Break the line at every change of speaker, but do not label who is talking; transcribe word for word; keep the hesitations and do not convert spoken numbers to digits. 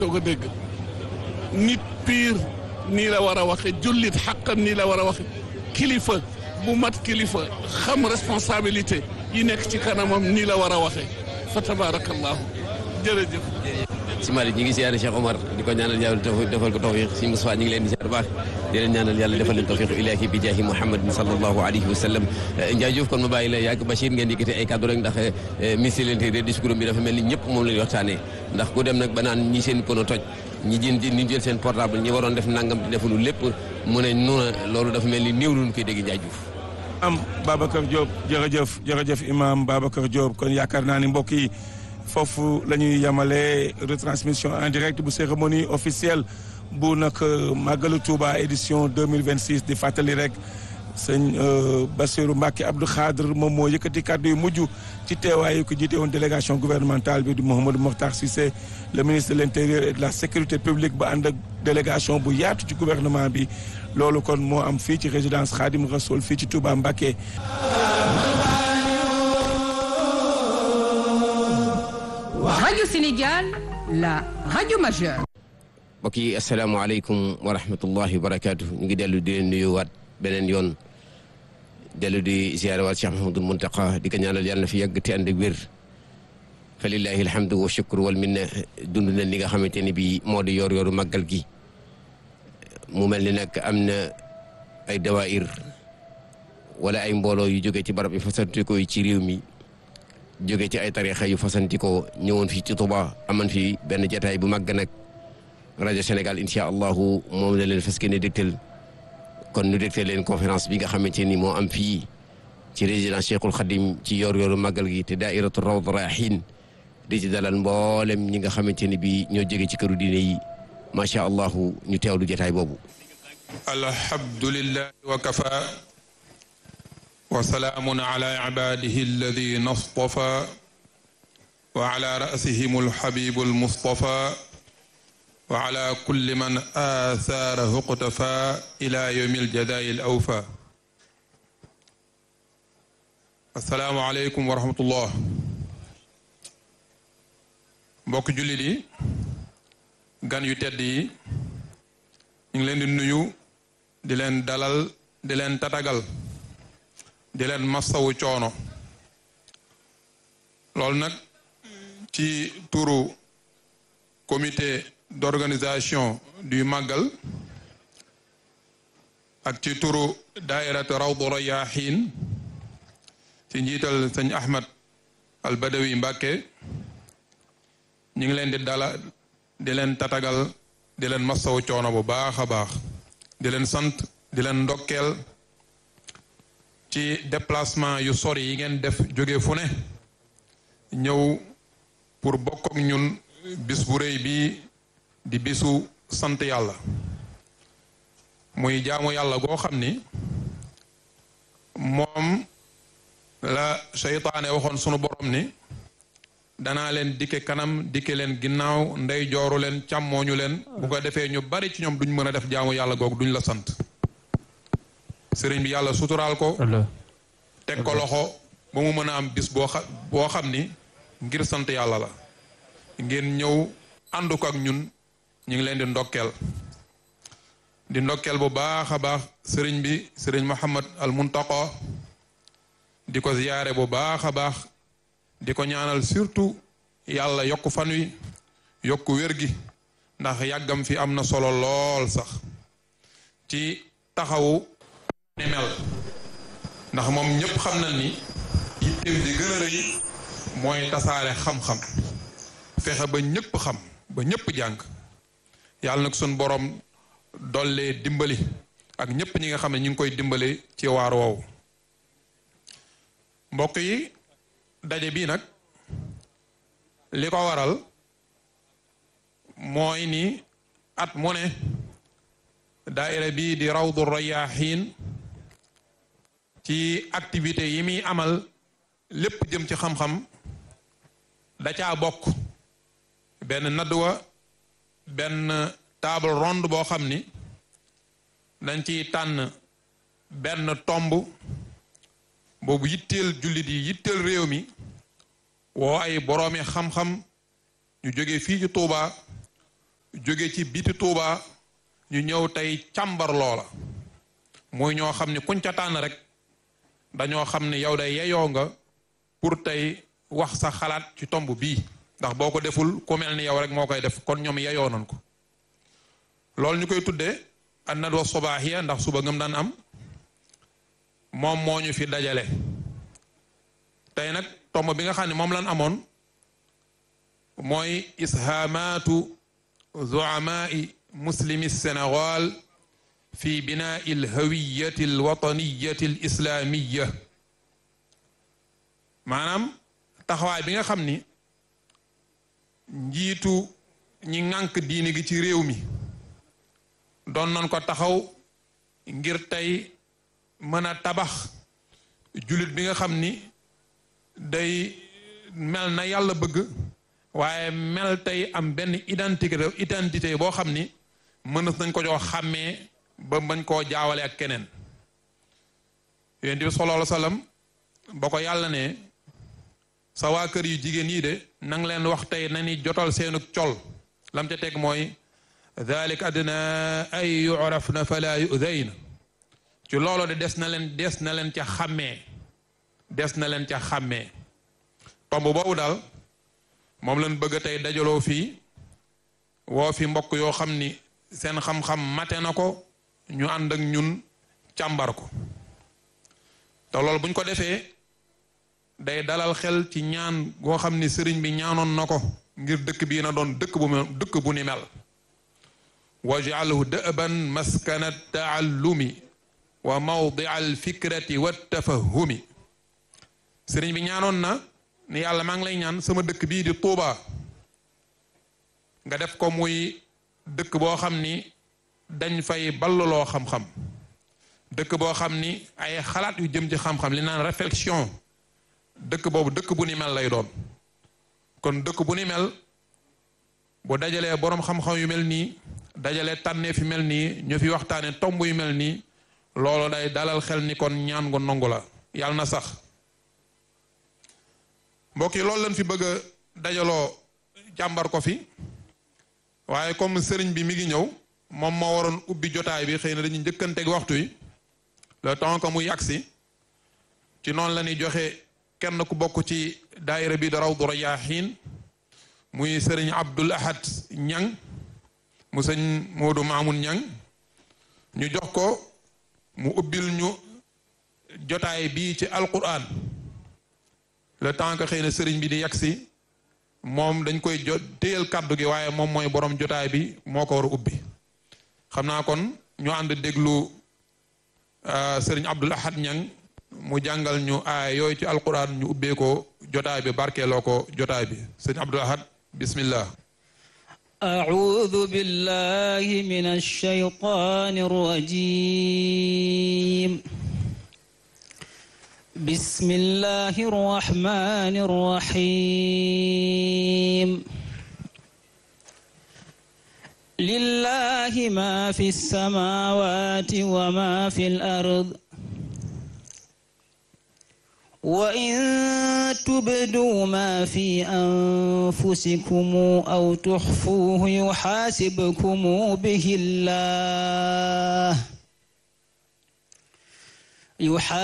ko dégg nit piir nii la war a waxe jullit xaqan nii la war a waxe kilifa bu mat kilifa xam responsabilité yi nekk ci kanamam nii la war a waxe fa tabarakallahu jërëjëf
si Malick ñi ngi siyaare Cheikh Omar di ko ñaanal yàlla defal ko tawfiq si Moustapha ñi ngi leen di siyaare baax di leen ñaanal yàlla defal leen tawfiq ilaahi bi jaahi Muhammad sallallahu alayhi wa sallam Ndiaye Diouf kon ma bàyyi la yàgg Bachir ngeen yëkkati ay kàddu rek ndax ministre de l'Intérieur discours bi dafa mel ni ñëpp moom la ñuy waxtaanee ndax ku dem nag ba naan ñi seen pono toj ñi jën ñi jël seen portable ñi waroon def nangam di defalu lépp mu ne noonu loolu dafa mel ni néew lu ñu koy dégg Ndiaye Diouf
am Babacar Diop jërëjëf jërëjëf imam Babacar Diop kon yaakaar naa ni mbokk yi foofu la ñuy yemale retransmission en direct bu cérémonie officielle bu nag Màggalu Touba édition deux mille vingt six di fàttali rek sëñ Bassirou Mbacké Abdou Khadre moom moo yëkkati kàddu yu mujj ci teewaayu ko jiite woon délégation gouvernementale bi di Mouhamadou Mokhtar Cissé le ministre de l'Intérieur et de la sécurité publique ba ànd ak délégation bu yaatu ci gouvernement bi loolu kon moo am fii ci résidence Khadim Rassoul fii ci Touba Mbacké.
Radio Sénégal, la radio majeure.
mbokk yi asalaamaaleykum wa rahmatullahi wa barakaatu ñu ngi dellu di leen nuyuwaat beneen yoon dellu di ziyaarawaat Cheikh Mouhamadoul Mountakha di ko ñaanal yàlla na fi yàgg te ànd ak wér fa lillahi alhamdu wa shukru wal minna dund na li nga xamante ni bii moo di yor yoru màggal gi mu mel ni nag am na ay dawaayir wala ay mbooloo yu jóge ci barab yu fasantikoo yi ci réew mi jóge ci ay tarixa yu fasantikoo ñëwoon fii ci Touba aman fii benn jataay bu màgg nag rajo Sénégal incha allahu moom la leen fas yéene dégtal kon nu dégtal leen conférence bi nga xamante ni moo am fii ci résidence Cheikhul Khadim ci yor yoru màggal gi te daairatu Rawdu Rayaahiin di ci dalal mboolem ñi nga xamante ni bi ñoo jóge ci këru diine yi macha allahu ñu teewlu jataay boobu.
alhamdulillahi wa kafa wa salaamun ala ibadihi alladina stafa wa ala rasihim alhabibu almustafa wa ala kulli man atharahu iqtafa ila yawmi aljazai alawfa. assalaamu aleykum wa rahmatullah. mbokk jullit yi gan yu tedd yi ñu ngi leen di nuyu di leen dalal di leen tatagal di leen massawu coono loolu nag ci turu comité d'organisation du Magal ak ci turu daairatu Rawdu Rayaahiin ci njiital sëñ Ahmad al Badawi Mbàkke ñu ngi leen di dala di leen tatagal di leen massawu coono bu baax a baax di leen sant di leen ndokkeel ci déplacement yu sori yi ngeen def jóge fu ne ñëw pour bokk ak ñun bis bu rëy bi di bisu sant yàlla muy jaamu yàlla goo xam ni moom la seytaane waxoon sunu borom ni danaa leen dikke kanam dikke leen ginnaaw ndey jooru leen càmmooñu leen bu ko defee ñu bari ci ñoom duñ mën a def jaamu yàlla googu duñ la sant sëriñ bi yàlla suturaal ko teg ko loxo ba mu mën a am bis boo xa boo xam ni ngir sant yàlla la ngeen ñëw ànd ko ak ñun ñu ngi leen di ndokkeel di ndokkeel bu baax a baax sëriñ bi sëriñ Muhammad al Muntaqa di ko ziyaare bu baax a baax di ko ñaanal surtout yàlla yokk fan wi yokk wér gi ndax yàggam fi am na solo lool sax ci taxawu ni mel ndax moom ñëpp xam na ni yitteem di gën a rëy mooy tasaare xam-xam fexe ba ñëpp xam ba ñëpp jàng yàlla nag sun borom dollee dimbali ak ñëpp ñi nga xam ne ñu ngi koy dimbali ci waar woowu mbokk yi daje bii nag li ko waral mooy ni at mu ne daaira bii di Rawdu Rayaahiin ci activité yi muy amal lépp jëm ci xam-xam da caa bokk benn nadwa benn table ronde boo xam ni dañ ciy tànn benn tomb boobu yitteel jullit yi yitteel réew mi woo ay boroomi xam-xam ñu jógee fii ci Touba jóge ci biti Tuuba ñu ñëw tey càmbar loola mooy ñoo xam ne kuñ ca tànn rek dañoo xam ne yow day yeyoo nga pour tey wax sa xalaat ci tomb bii ndax boo ko deful ku mel ni yow rek moo koy def kon ñoom yeyoo nañ ko loolu ñu koy tuddee an nadwa sobaahiya ndax suba ngam daan am moom moo ñu fi dajale tey nag tomb bi nga xam ne moom lan amoon mooy ishaamaatu zuamaai muslimi Sénégal fi binaai alhawiyati alwataniyati alislamiya maanaam taxawaay bi nga xam ni njiitu ñi ŋànk diine gi ci réew mi doon nañ ko taxaw ngir tey mën a tabax jullit bi nga xam ni day mel na yàlla bëgg waaye mel tey am benn identité identité boo xam ni mënas nañ ko jox xàmmee ba bañ koo jaawale ak keneen yonent bi sallallahu alayhi wa sallam ba ko yàlla ne sa waa kër yu jigéen yi de nang leen wax tey na ni jotal seenug col lam ca teg mooy dalik adna ay yurafna fala yudayna ci loolu de des na leen des na leen ca xàmmee des na leen ca xàmmee tomb boobu daal moom lañ bëgg tey dajaloo fii woo fi mbokk yoo xam ni seen xam-xam mate na ko ñu ànd ak ñun càmbar ko te loolu buñ ko defee day dalal xel ci ñaan goo xam ni sëriñ bi ñaanoon na ko ngir dëkk bii na doon dëkk bu dëkk bu ni mel waj'alhu da'ban maskana taallumi wa mawdia alfikrati wa tafahumi sëriñ bi ñaanoon na ni yàlla maa ngi lay ñaan sama dëkk bii di Tuuba nga def ko muy dëkk boo xam ni dañ fay balluloo xam-xam dëkk boo xam ni ay xalaat yu jëm ci xam-xam li naan réflexion dëkk boobu dëkk bu ni mel lay doon kon dëkk bu ni mel bu dajalee boroom xam-xam yu mel nii dajalee tànnee fi mel nii ñu fi waxtaane tomb yu mel nii loolu day dalal xel ni kon ñaan gu nongu la yàlla na sax mbokk yi loolu lañ fi bëgg a dajaloo jàmbar ko fi waaye comme sëriñ bi mi ngi ñëw moom moo waroon ubbi jotaay bi xëy na dañuy njëkkanteeg waxtu yi le temps que muy agsi ci noonu la ñuy joxe kenn ku bokk ci daayira bi da Rawdu Rayaahiin muy sëriñ Abdul Ahad Ñang mu sëñ Moodu Maamun Ñang ñu jox ko mu ubbil ñu jotaay bii ci alquran le temps que xëy na sëriñ bi di yagsi moom dañ koy jo téyal kàddu gi waaye moom mooy borom jotaay bi moo ko war a ubbi xam naa kon ñu ànd déglu sëriñ Abdul Ahad Ñang mu jàngal ñu aay yooyu ci alquran ñu ubbee ko jotaay bi barkeeloo ko jotaay bi sëriñ Abdul Ahad bismillah
أعوذ بالله من الشيطان الرجيم بسم الله الرحمن الرحيم لله ما في السماوات وما في الأرض وإن تبدوا ما في أنفسكم أو تخفوه يحاسبكم به الله